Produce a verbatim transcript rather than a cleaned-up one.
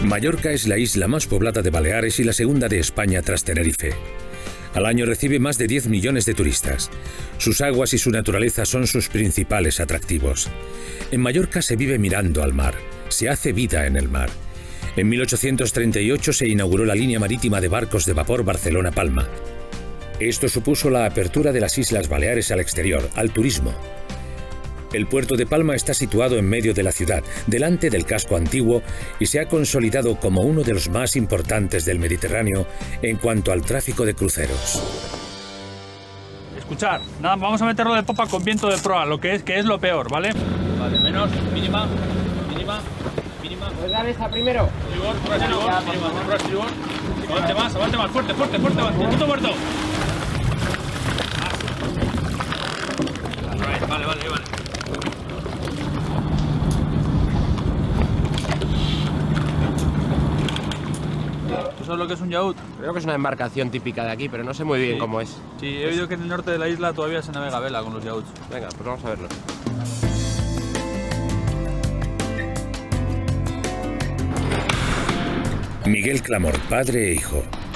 Mallorca es la isla más poblada de Baleares y la segunda de España tras Tenerife. Al año recibe más de diez millones de turistas. Sus aguas y su naturaleza son sus principales atractivos. En Mallorca se vive mirando al mar, se hace vida en el mar. En mil ochocientos treinta y ocho se inauguró la línea marítima de barcos de vapor Barcelona-Palma. Esto supuso la apertura de las Islas Baleares al exterior, al turismo. El puerto de Palma está situado en medio de la ciudad, delante del casco antiguo, y se ha consolidado como uno de los más importantes del Mediterráneo en cuanto al tráfico de cruceros. Escuchar, nada, vamos a meterlo de popa con viento de proa, lo que es, que es lo peor, ¿vale? Vale, menos, mínima, mínima, mínima. ¿Puedes dar esta primero? Estribor, pura estribor, mínima, pura estribor. Avance más, avance más, fuerte, fuerte, fuerte, punto muerto. Vale, vale, vale. ¿Tú sabes lo que es un yacht? Creo que es una embarcación típica de aquí, pero no sé muy bien Sí. cómo es. Sí, he oído que en el norte de la isla todavía se navega a vela con los yachts. Venga, pues vamos a verlo. Miguel Clamor, padre e hijo.